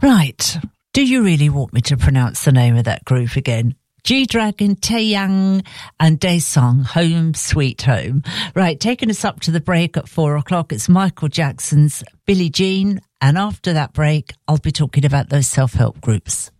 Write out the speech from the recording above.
Right. Do you really want me to pronounce the name of that group again? G-Dragon, Taeyang and Daesung, Home Sweet Home. Right, taking us up to the break at 4 o'clock, it's Michael Jackson's Billie Jean. And after that break, I'll be talking about those self-help groups.